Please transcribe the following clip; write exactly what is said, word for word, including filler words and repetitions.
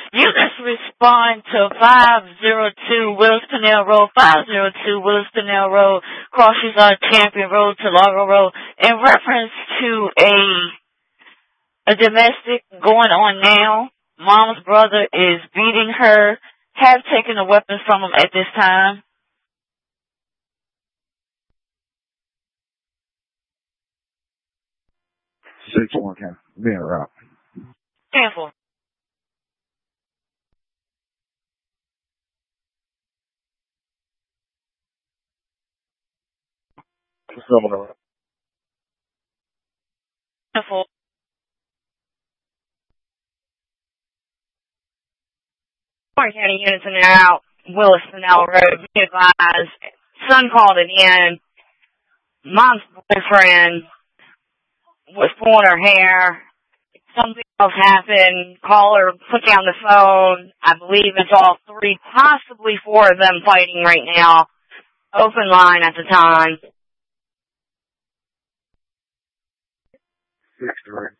Units respond to five oh two Willis Canal Road, five oh two Willis Canal Road, crosses on Champion Road to Largo Road, in reference to a, a domestic going on now. Mom's brother is beating her, have taken the weapons from him at this time. six one, can be a route. Careful. Careful. Warren County units are now out Willis Canal Road. Be advised, son called it in. Mom's boyfriend was pulling her hair. Something else happened. Caller put down the phone. I believe it's all three, possibly four of them fighting right now. Open line at the time. Six three.